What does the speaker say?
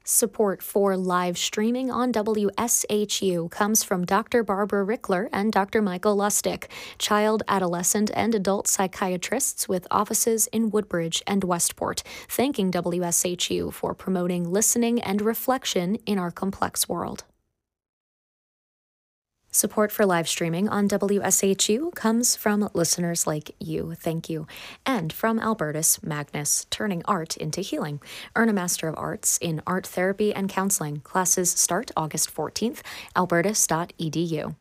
Support for live streaming on WSHU comes from Dr. Barbara Rickler and Dr. Michael Lustig, child, adolescent, and adult psychiatrists with offices in Woodbridge and Westport, thanking WSHU for promoting listening and reflection in our complex world. Support for live streaming on WSHU comes from listeners like you, thank you, and from Albertus Magnus, turning art into healing. Earn a Master of Arts in Art Therapy and Counseling. Classes start August 14th, albertus.edu.